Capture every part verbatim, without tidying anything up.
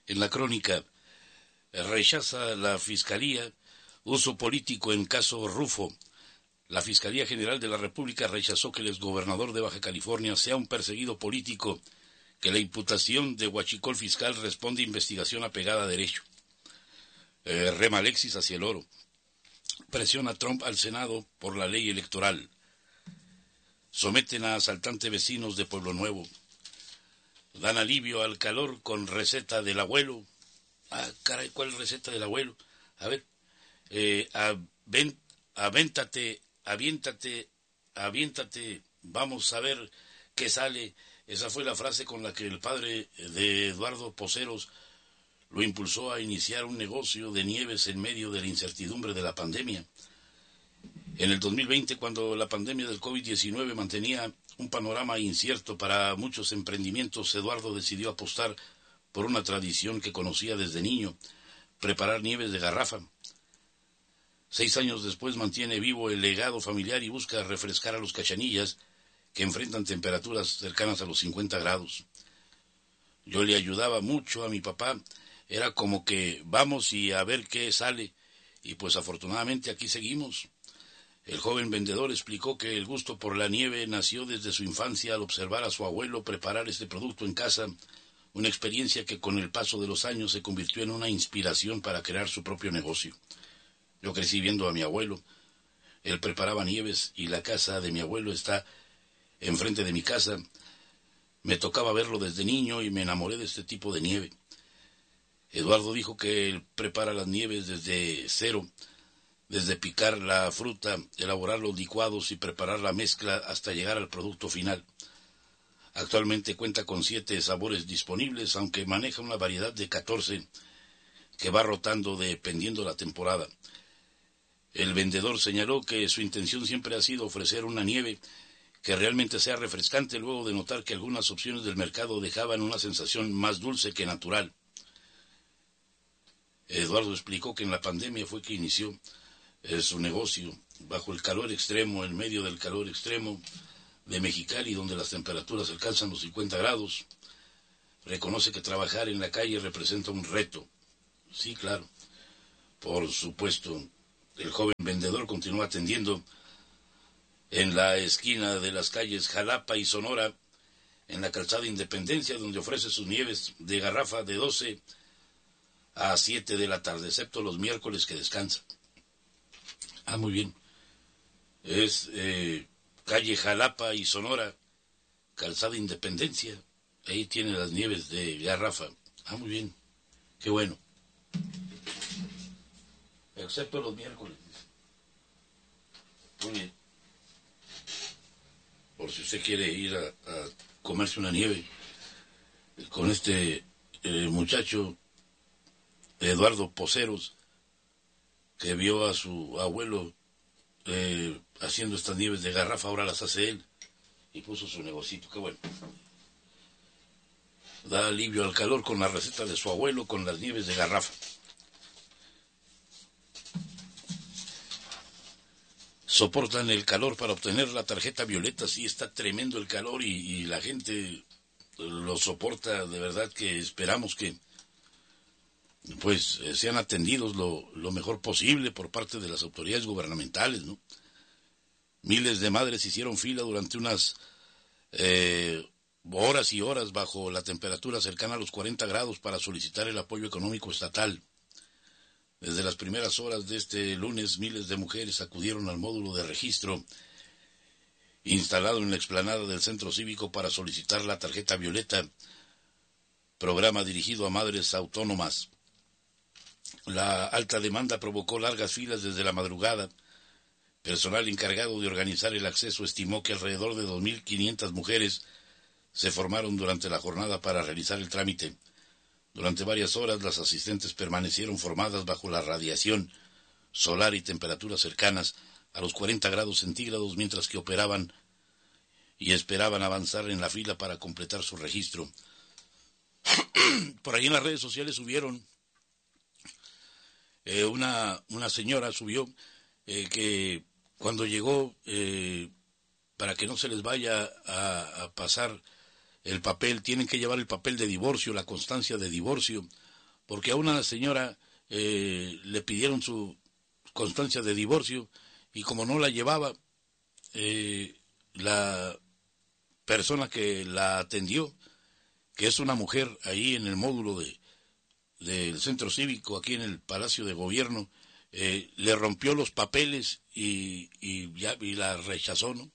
En la crónica, rechaza la Fiscalía uso político en caso Rufo. La Fiscalía General de la República rechazó que el exgobernador de Baja California sea un perseguido político, que la imputación de huachicol fiscal responde a investigación apegada a derecho. Eh, rema Alexis hacia el oro. Presiona Trump al Senado por la ley electoral. Someten a asaltantes vecinos de Pueblo Nuevo. Dan alivio al calor con receta del abuelo. Ah, caray, ¿cuál receta del abuelo? A ver, eh, avent, avéntate, aviéntate, aviéntate, vamos a ver qué sale. Esa fue la frase con la que el padre de Eduardo Poceros lo impulsó a iniciar un negocio de nieves en medio de la incertidumbre de la pandemia. En el dos mil veinte, cuando la pandemia del COVID diecinueve mantenía un panorama incierto para muchos emprendimientos, Eduardo decidió apostar por una tradición que conocía desde niño, preparar nieves de garrafa. Seis años después mantiene vivo el legado familiar y busca refrescar a los cachanillas que enfrentan temperaturas cercanas a los cincuenta grados. Yo le ayudaba mucho a mi papá, era como que vamos y a ver qué sale, y pues afortunadamente aquí seguimos. El joven vendedor explicó que el gusto por la nieve nació desde su infancia al observar a su abuelo preparar este producto en casa, una experiencia que con el paso de los años se convirtió en una inspiración para crear su propio negocio. Yo crecí viendo a mi abuelo, él preparaba nieves y la casa de mi abuelo está enfrente de mi casa. Me tocaba verlo desde niño y me enamoré de este tipo de nieve. Eduardo dijo que él prepara las nieves desde cero, desde picar la fruta, elaborar los licuados y preparar la mezcla hasta llegar al producto final. Actualmente cuenta con siete sabores disponibles, aunque maneja una variedad de catorce que va rotando dependiendo la temporada. El vendedor señaló que su intención siempre ha sido ofrecer una nieve que realmente sea refrescante, luego de notar que algunas opciones del mercado dejaban una sensación más dulce que natural. Eduardo explicó que en la pandemia fue que inició eh, su negocio, bajo el calor extremo, en medio del calor extremo de Mexicali, donde las temperaturas alcanzan los cincuenta grados. Reconoce que trabajar en la calle representa un reto. Sí, claro, por supuesto. El joven vendedor continúa atendiendo en la esquina de las calles Jalapa y Sonora, en la calzada Independencia, donde ofrece sus nieves de garrafa de doce a siete de la tarde, excepto los miércoles que descansa. Ah, muy bien. Es eh, calle Jalapa y Sonora, calzada Independencia. Ahí tiene las nieves de garrafa. Ah, muy bien. Qué bueno. Excepto los miércoles. Muy bien. Por si usted quiere ir a, a comerse una nieve con este eh, muchacho Eduardo Poceros, que vio a su abuelo eh, haciendo estas nieves de garrafa, ahora las hace él y puso su negocito. Qué bueno. Da alivio al calor con la receta de su abuelo con las nieves de garrafa. Soportan el calor para obtener la tarjeta violeta. Sí, está tremendo el calor y, y la gente lo soporta. De verdad que esperamos que pues sean atendidos lo, lo mejor posible por parte de las autoridades gubernamentales, ¿no? Miles de madres hicieron fila durante unas eh, horas y horas bajo la temperatura cercana a los cuarenta grados para solicitar el apoyo económico estatal. Desde las primeras horas de este lunes, miles de mujeres acudieron al módulo de registro instalado en la explanada del Centro Cívico para solicitar la tarjeta violeta, programa dirigido a madres autónomas. La alta demanda provocó largas filas desde la madrugada. Personal encargado de organizar el acceso estimó que alrededor de dos mil quinientas mujeres se formaron durante la jornada para realizar el trámite. Durante varias horas las asistentes permanecieron formadas bajo la radiación solar y temperaturas cercanas a los cuarenta grados centígrados mientras que operaban y esperaban avanzar en la fila para completar su registro. Por ahí en las redes sociales subieron, eh, una, una señora subió eh, que cuando llegó, eh, para que no se les vaya a, a pasar el papel, tienen que llevar el papel de divorcio, la constancia de divorcio, porque a una señora eh, le pidieron su constancia de divorcio y como no la llevaba, eh, la persona que la atendió, que es una mujer ahí en el módulo de del centro cívico, aquí en el Palacio de Gobierno, eh, le rompió los papeles y, y, ya, y la rechazó, ¿no?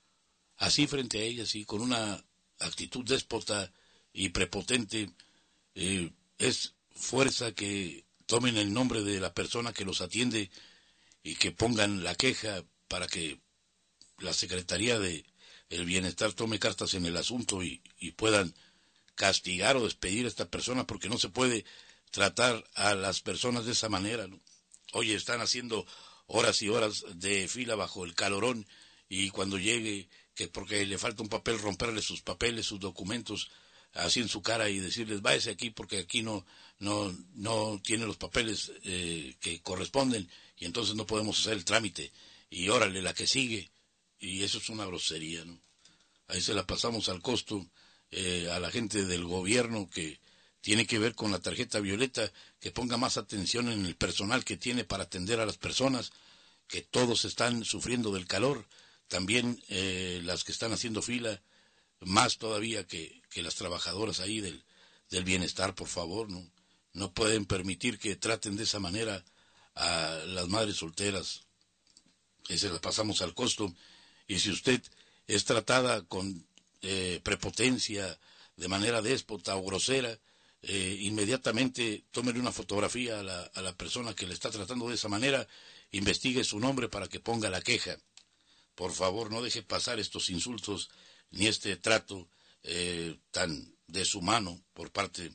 Así frente a ella, así, con una actitud déspota y prepotente. Eh, es fuerza que tomen el nombre de la persona que los atiende y que pongan la queja para que la Secretaría de el Bienestar tome cartas en el asunto y, y puedan castigar o despedir a esta persona, porque no se puede tratar a las personas de esa manera, ¿no? Oye, están haciendo horas y horas de fila bajo el calorón y cuando llegue, que porque le falta un papel, romperle sus papeles, sus documentos, así en su cara y decirles, váyase aquí porque aquí no no no tiene los papeles eh, que corresponden y entonces no podemos hacer el trámite y órale, la que sigue, y eso es una grosería, ¿no? Ahí se la pasamos al costo eh, a la gente del gobierno que tiene que ver con la tarjeta violeta, que ponga más atención en el personal que tiene para atender a las personas, que todos están sufriendo del calor, también eh, las que están haciendo fila, más todavía que, que las trabajadoras ahí del, del bienestar, por favor, ¿no? No pueden permitir que traten de esa manera a las madres solteras, que se las pasamos al costo, y si usted es tratada con eh, prepotencia, de manera déspota o grosera, eh, inmediatamente tómele una fotografía a la, a la persona que le está tratando de esa manera, investigue su nombre para que ponga la queja. Por favor, no deje pasar estos insultos ni este trato eh, tan deshumano por parte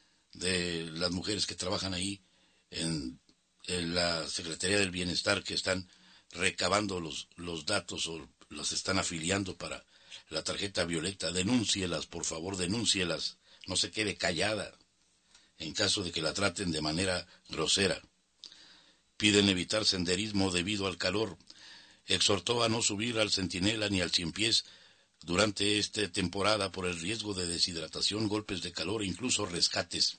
de las mujeres que trabajan ahí en, en la Secretaría del Bienestar, que están recabando los, los datos o los están afiliando para la tarjeta violeta. Denúncielas, por favor, denúncielas. No se quede callada en caso de que la traten de manera grosera. Piden evitar senderismo debido al calor. Exhortó a no subir al Centinela ni al Cien Pies durante esta temporada por el riesgo de deshidratación, golpes de calor e incluso rescates.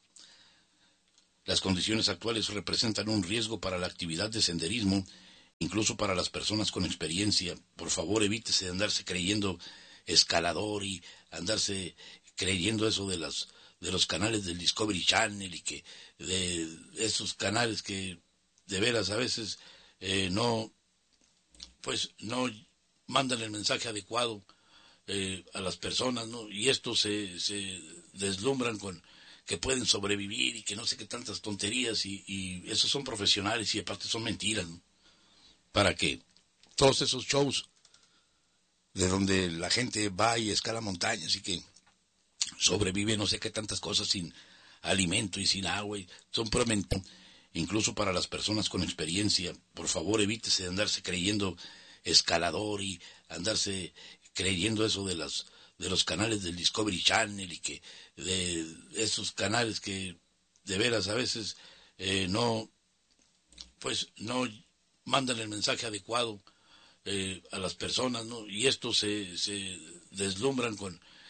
Las condiciones actuales representan un riesgo para la actividad de senderismo, incluso para las personas con experiencia. Por favor, evítese de andarse creyendo escalador y andarse creyendo eso de las de los canales del Discovery Channel y que de esos canales que de veras a veces eh, no pues no mandan el mensaje adecuado eh, a las personas, ¿no? Y estos se, se deslumbran con que pueden sobrevivir y que no sé qué tantas tonterías y, y esos son profesionales y aparte son mentiras, ¿no? Para que todos esos shows de donde la gente va y escala montañas y que sobrevive no sé qué tantas cosas sin alimento y sin agua, y son pura mentira. Incluso para las personas con experiencia, por favor evítese de andarse creyendo escalador y andarse creyendo eso de las de los canales del Discovery Channel y que de esos canales que de veras a veces eh, no pues no mandan el mensaje adecuado eh, a las personas, ¿no? Y estos se, se deslumbran con